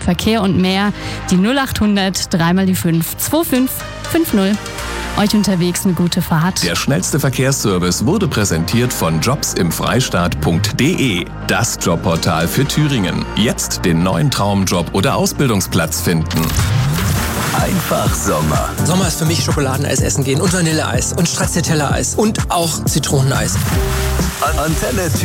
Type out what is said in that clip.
Verkehr und mehr. Die 0800 3 mal die 5 2550. Euch unterwegs eine gute Fahrt. Der schnellste Verkehrsservice wurde präsentiert von jobsimfreistaat.de. Das Jobportal für Thüringen. Jetzt den neuen Traumjob oder Ausbildungsplatz finden. Einfach Sommer. Sommer ist für mich Schokoladeneis essen gehen und Vanilleeis und Stracciatella-Eis und auch Zitroneneis. Antenne